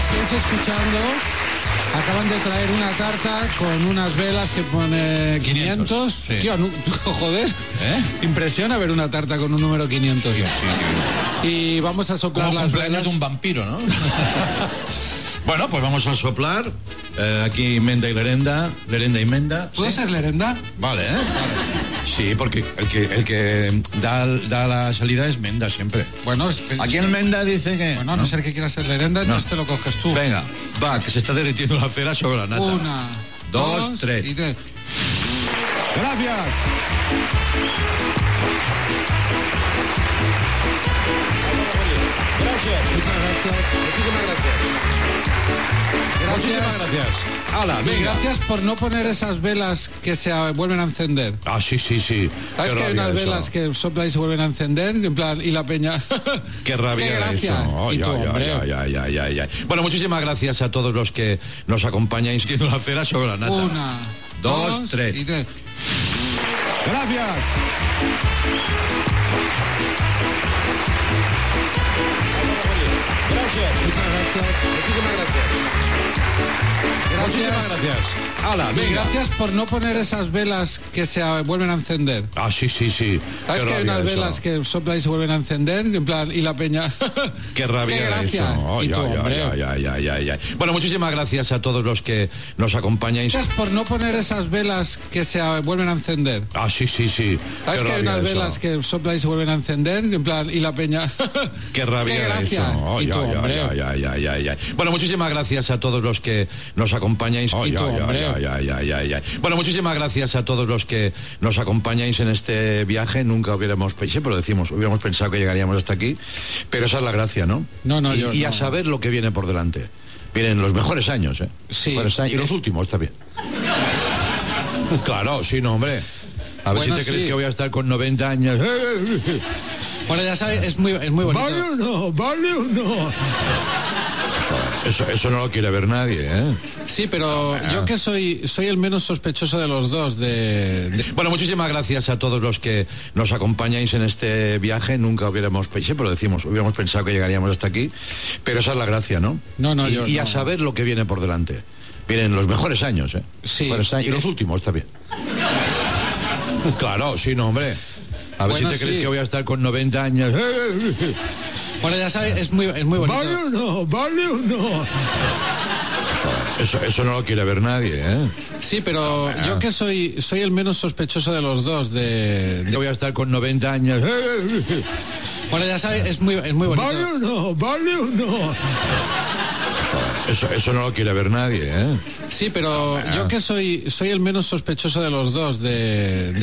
estáis escuchando, acaban de traer una tarta con unas velas que pone 500. Sí. Tío, joder. Impresiona ver una tarta con un número 500. Sí. Y vamos a soplar Como las cumpleaños velas. de un vampiro, ¿no? Bueno, pues vamos a soplar. Aquí Menda y Lerenda y Menda. ¿Puede ser Lerenda? Vale, ¿eh? Sí, porque el que da la salida es Menda siempre. Bueno, Aquí en Menda dice que... bueno, a no ser que quieras ser Lerenda, entonces te lo coges tú. Venga, va, que se está derritiendo la cera sobre la nata. 1, 2, 3. y 3. ¡Gracias! Muchas gracias. Muchísimas gracias. Muchísimas gracias. ¡Hala, Y venga! gracias por no poner esas velas que se vuelven a encender. Ah, sí. ¿Sabes Qué que hay rabia unas eso. velas que soplan y se vuelven a encender? En plan, y la peña... Qué rabia ¡Qué gracia! eso. Y tú, hombre. Ay. Bueno, muchísimas gracias a todos los que nos acompañáis viendo la cera sobre la nata. 1, 2, 3. y 3. ¡Gracias! Muchas gracias. Muchísimas gracias. Muchísimas gracias. ¡Hala, Y venga! gracias por no poner esas velas que se vuelven a encender. Ah, sí. ¿Sabes Qué que hay rabia unas eso. velas que soplan y se vuelven a encender? En plan, y la peña... Qué rabia ¡Qué gracia! eso. Y tú, hombre. Ay. Bueno, muchísimas gracias a todos los que nos acompañáis. Gracias por no poner esas velas que se vuelven a encender. Ah, sí. ¿Sabes Qué que hay rabia unas eso. velas que soplan y se vuelven a encender? En plan, y la peña... Qué rabia ¡Qué gracia! eso. Y tú, hombre. Ay. Bueno, muchísimas gracias a todos los que nos acompañáis. Y tú, hombre. Ay. Bueno, muchísimas gracias a todos los que nos acompañáis en este viaje. Nunca hubiéramos pensado que llegaríamos hasta aquí, pero esa es la gracia, ¿no? No, y a saber lo que viene por delante. Vienen los mejores años, ¿eh? Sí. Mejores años. Y los últimos también. Claro, sí, no, hombre. A ver Bueno, si te crees sí. que voy a estar con 90 años. Bueno, ya sabes, es muy bonito. ¿Vale o no? Eso no lo quiere ver nadie, ¿eh? Sí, pero yo que soy el menos sospechoso de los dos Bueno, muchísimas gracias a todos los que nos acompañáis en este viaje. Nunca hubiéramos pensado que llegaríamos hasta aquí, pero esa es la gracia, ¿no? No, y a saber lo que viene por delante. Vienen los mejores años, ¿eh? Sí. Mejores años. Y los últimos también. Claro, sí, no, hombre. A ver Bueno, si te crees sí. que voy a estar con 90 años. Bueno, ya sabes, es muy bonito. ¿Vale o no? Eso no lo quiere ver nadie, ¿eh? Sí, pero yo que soy el menos sospechoso de los dos Voy a estar con 90 años. Bueno, ya sabes, es muy bonito. ¿Vale o no? Eso no lo quiere ver nadie, ¿eh? Sí, pero yo que soy el menos sospechoso de los dos